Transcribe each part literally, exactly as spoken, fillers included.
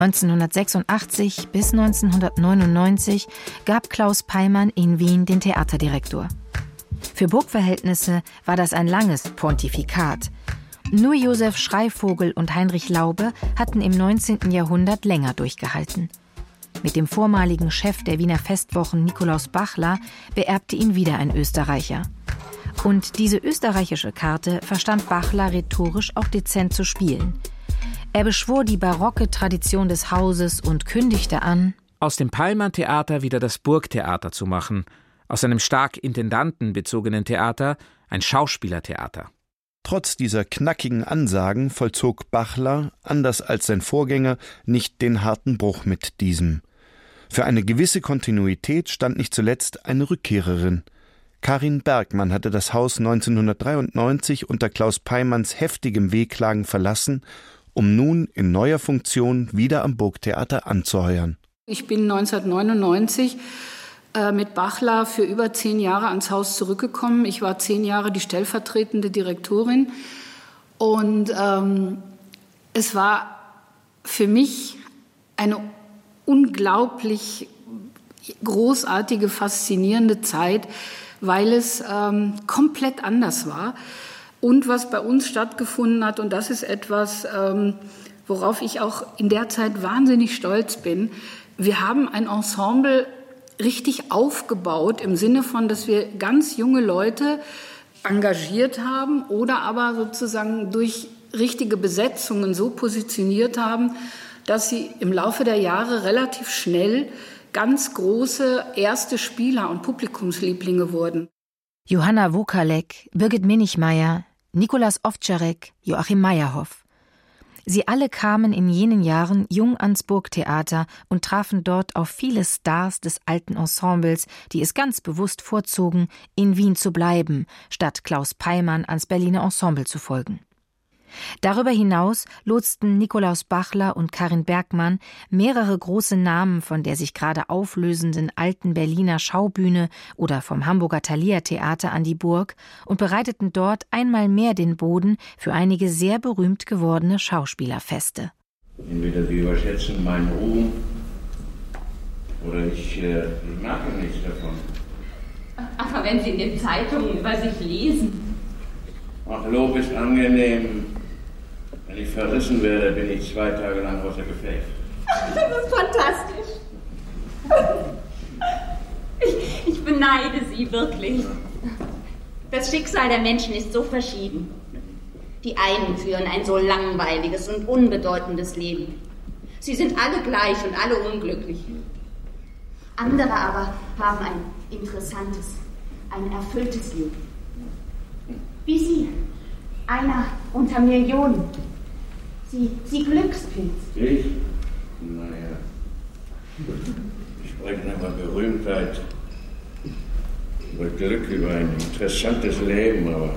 neunzehnhundertsechsundachtzig bis neunzehnhundertneunundneunzig gab Klaus Peymann in Wien den Theaterdirektor. Für Burgverhältnisse war das ein langes Pontifikat. Nur Josef Schreivogel und Heinrich Laube hatten im neunzehnten Jahrhundert länger durchgehalten. Mit dem vormaligen Chef der Wiener Festwochen Nikolaus Bachler beerbte ihn wieder ein Österreicher. Und diese österreichische Karte verstand Bachler rhetorisch auch dezent zu spielen. Er beschwor die barocke Tradition des Hauses und kündigte an, aus dem Peymann-Theater wieder das Burgtheater zu machen, aus einem stark intendantenbezogenen Theater ein Schauspielertheater. Trotz dieser knackigen Ansagen vollzog Bachler, anders als sein Vorgänger, nicht den harten Bruch mit diesem. Für eine gewisse Kontinuität stand nicht zuletzt eine Rückkehrerin. Karin Bergmann hatte das Haus neunzehnhundertdreiundneunzig unter Klaus Peymanns heftigem Wehklagen verlassen, um nun in neuer Funktion wieder am Burgtheater anzuheuern. Ich bin neunzehnhundertneunundneunzig äh, mit Bachler für über zehn Jahre ans Haus zurückgekommen. Ich war zehn Jahre die stellvertretende Direktorin. Und ähm, es war für mich eine unglaublich großartige, faszinierende Zeit, weil es ähm, komplett anders war. Und was bei uns stattgefunden hat, und das ist etwas, ähm, worauf ich auch in der Zeit wahnsinnig stolz bin, wir haben ein Ensemble richtig aufgebaut, im Sinne von, dass wir ganz junge Leute engagiert haben oder aber sozusagen durch richtige Besetzungen so positioniert haben, dass sie im Laufe der Jahre relativ schnell ganz große erste Spieler und Publikumslieblinge wurden. Johanna Wokalek, Birgit Minichmeier, Nikolaus Ovtcharek, Joachim Meyerhoff. Sie alle kamen in jenen Jahren jung ans Burgtheater und trafen dort auf viele Stars des alten Ensembles, die es ganz bewusst vorzogen, in Wien zu bleiben, statt Klaus Peymann ans Berliner Ensemble zu folgen. Darüber hinaus lotsten Nikolaus Bachler und Karin Bergmann mehrere große Namen von der sich gerade auflösenden alten Berliner Schaubühne oder vom Hamburger Thalia Theater an die Burg und bereiteten dort einmal mehr den Boden für einige sehr berühmt gewordene Schauspielerfeste. Entweder Sie überschätzen meinen Ruhm oder ich, äh, ich merke nichts davon. Aber wenn Sie in den Zeitungen über sich lesen. Ach, Lob ist angenehm. Wenn ich verrissen werde, bin ich zwei Tage lang außer Gefecht. Ach, das ist fantastisch. Ich, ich beneide Sie wirklich. Das Schicksal der Menschen ist so verschieden. Die einen führen ein so langweiliges und unbedeutendes Leben. Sie sind alle gleich und alle unglücklich. Andere aber haben ein interessantes, ein erfülltes Leben. Wie Sie, einer unter Millionen. Sie, Sie Glückspilz. Ich? Naja. Ich spreche über Berühmtheit, über Glück, über ein interessantes Leben, aber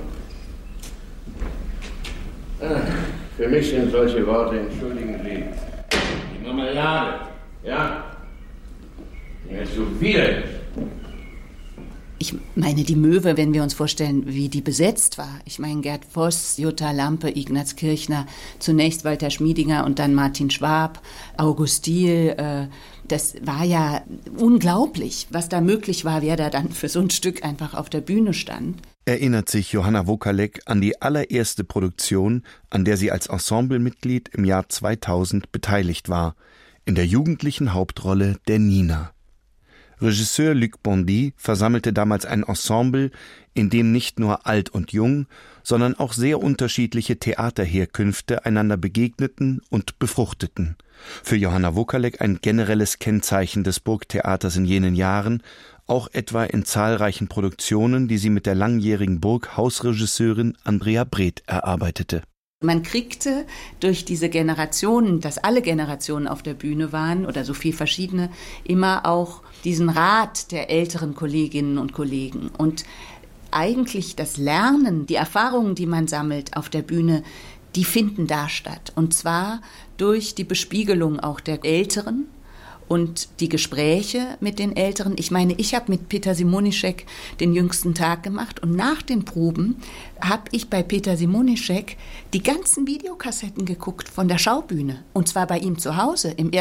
ah, für mich sind solche Worte, entschuldigen Sie, die Marmelade, ja? Die mir so widerlich. Ich meine, die Möwe, wenn wir uns vorstellen, wie die besetzt war. Ich meine, Gerd Voss, Jutta Lampe, Ignaz Kirchner, zunächst Walter Schmiedinger und dann Martin Schwab, August Diehl. Äh, das war ja unglaublich, was da möglich war, wer da dann für so ein Stück einfach auf der Bühne stand. Erinnert sich Johanna Wokalek an die allererste Produktion, an der sie als Ensemblemitglied im Jahr zweitausend beteiligt war, in der jugendlichen Hauptrolle der Nina. Regisseur Luc Bondy versammelte damals ein Ensemble, in dem nicht nur alt und jung, sondern auch sehr unterschiedliche Theaterherkünfte einander begegneten und befruchteten. Für Johanna Wokalek ein generelles Kennzeichen des Burgtheaters in jenen Jahren, auch etwa in zahlreichen Produktionen, die sie mit der langjährigen Burghausregisseurin Andrea Breth erarbeitete. Man kriegte durch diese Generationen, dass alle Generationen auf der Bühne waren oder so viel verschiedene, immer auch diesen Rat der älteren Kolleginnen und Kollegen. Und eigentlich das Lernen, die Erfahrungen, die man sammelt auf der Bühne, die finden da statt. Und zwar durch die Bespiegelung auch der Älteren und die Gespräche mit den Älteren. Ich meine, ich habe mit Peter Simonischek den jüngsten Tag gemacht und nach den Proben habe ich bei Peter Simonischek die ganzen Videokassetten geguckt von der Schaubühne. Und zwar bei ihm zu Hause im